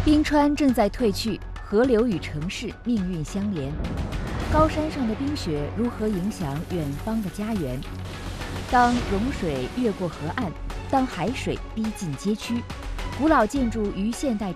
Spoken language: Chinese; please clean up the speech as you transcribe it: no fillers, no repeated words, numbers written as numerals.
冰川正在退去，河流与城市命运相连。高山上的冰雪如何影响远方的家园？当融水越过河岸，当海水逼近街区，古老建筑与现代